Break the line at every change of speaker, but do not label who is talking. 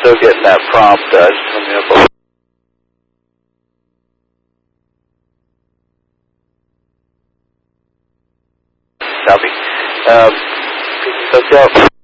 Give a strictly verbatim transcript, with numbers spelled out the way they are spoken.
still getting that prompt. Uh, just let me know. Copy. Um, Hotel.